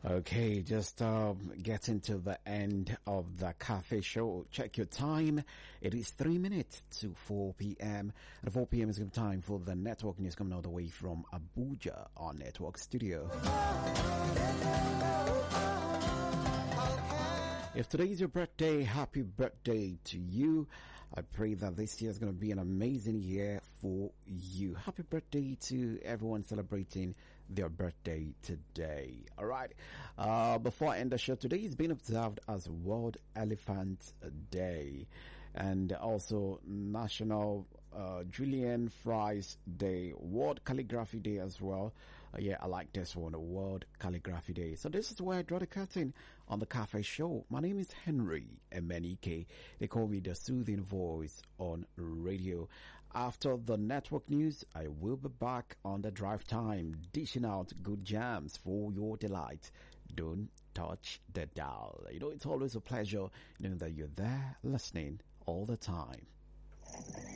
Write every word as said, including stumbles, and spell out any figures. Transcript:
Okay, just um, getting to the end of the cafe show. Check your time. It is three minutes to four p.m. At four p.m. is good time for the network news coming all the way from Abuja, our network studio. If today is your birthday, happy birthday to you. I pray that this year is going to be an amazing year for you. Happy birthday to everyone celebrating their birthday today. All right. Uh, before I end the show, today is being observed as World Elephant Day and also National uh, Julian Fries Day, World Calligraphy Day as well. Uh, yeah, I like this one, World Calligraphy Day. So this is where I draw the curtain on the cafe show. My name is Henry Emenike. They call me the soothing voice on radio. After the network news, I will be back on the drive time, dishing out good jams for your delight. Don't touch the dial. You know, it's always a pleasure knowing that you're there listening all the time.